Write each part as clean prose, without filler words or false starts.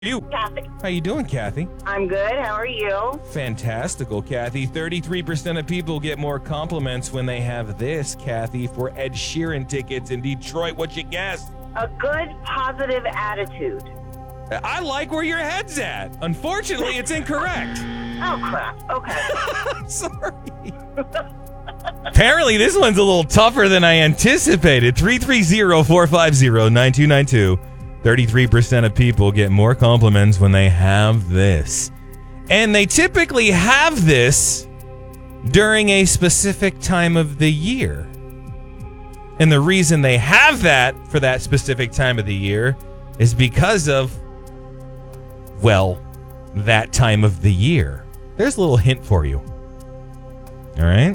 You. Kathy. How you doing, Kathy? I'm good. How are you? Fantastical, Kathy. 33% of people get more compliments when they have this, Kathy, for Ed Sheeran tickets in Detroit. What you guess? A good, positive attitude. I like where your head's at. Unfortunately, it's incorrect. Oh, crap. Okay. Sorry. Apparently, this one's a little tougher than I anticipated. 330-450-9292. 33% of people get more compliments when they have this. And they typically have this during a specific time of the year. And the reason they have that for that specific time of the year is because of, well, that time of the year. There's a little hint for you. All right?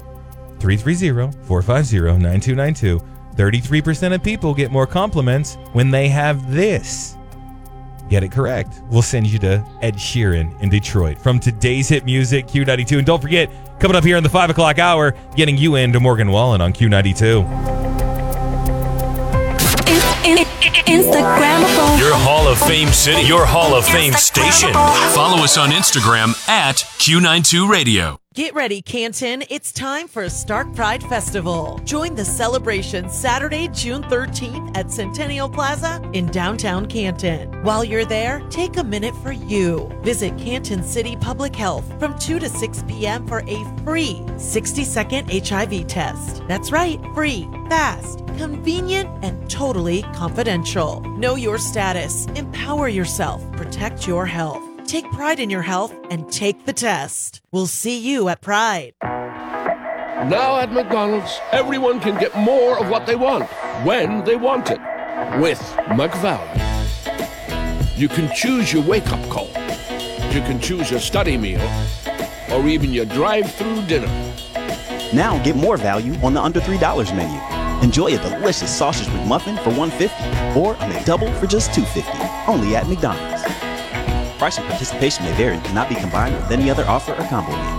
330-450-9292. 33% of people get more compliments when they have this. Get it correct. We'll send you to Ed Sheeran in Detroit. From today's hit music, Q92. And don't forget, coming up here in the 5 o'clock hour, getting you into Morgan Wallen on Q92. Instagram. Your Hall of Fame city, your Hall of Fame station. Follow us on Instagram at Q92 Radio. Get ready, Canton. It's time for Stark Pride Festival. Join the celebration Saturday, June 13th at Centennial Plaza in downtown Canton. While you're there, take a minute for you. Visit Canton City Public Health from 2 to 6 p.m. for a free 60-second HIV test. That's right, free, fast, convenient, and totally confidential. Know your status, empower yourself, protect your health. Take pride in your health and take the test. We'll see you at Pride. Now at McDonald's, everyone can get more of what they want, when they want it, with McValue. You can choose your wake-up call. You can choose your study meal, or even your drive-through dinner. Now get more value on the under $3 menu. Enjoy a delicious sausage McMuffin for $1.50 or a McDouble for just $2.50. Only at McDonald's. Price and participation may vary and cannot be combined with any other offer or combo meal.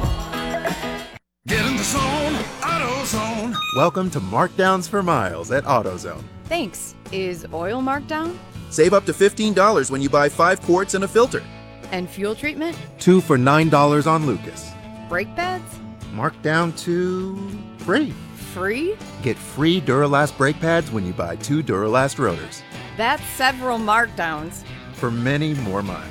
Get in the zone, AutoZone. Welcome to Markdowns for Miles at AutoZone. Thanks. Is oil marked down? Save up to $15 when you buy 5 quarts and a filter. And fuel treatment? 2 for $9 on Lucas. Brake pads? Marked down to free. Free? Get free Duralast brake pads when you buy 2 Duralast rotors. That's several markdowns. For many more miles.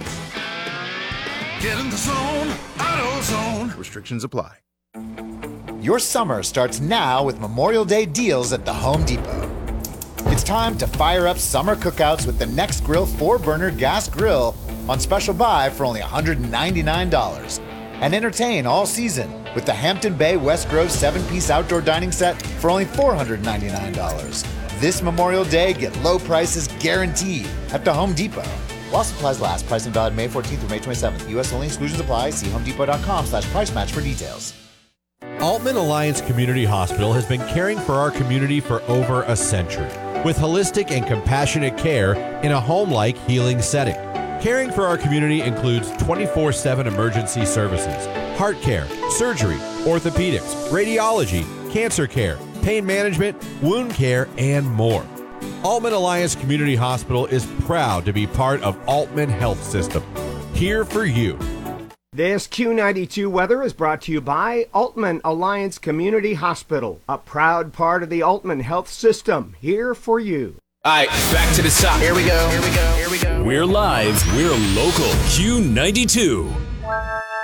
Get in the zone, AutoZone. Restrictions apply. Your summer starts now with Memorial Day deals at the Home Depot. It's time to fire up summer cookouts with the Nextgrill 4-burner gas grill on special buy for only $199. And entertain all season with the Hampton Bay West Grove 7-piece outdoor dining set for only $499. This Memorial Day, get low prices guaranteed at the Home Depot. While supplies last, pricing valid May 14th through May 27th. U.S. only, exclusions apply. See homedepot.com/price match for details. Altman Alliance Community Hospital has been caring for our community for over a century with holistic and compassionate care in a home-like healing setting. Caring for our community includes 24/7 emergency services, heart care, surgery, orthopedics, radiology, cancer care, pain management, wound care, and more. Altman Alliance Community Hospital is proud to be part of Altman Health System. Here for you. This Q92 weather is brought to you by Altman Alliance Community Hospital, a proud part of the Altman Health System. Here for you. All right, back to the top. Here we go. We're live, we're local. Q92.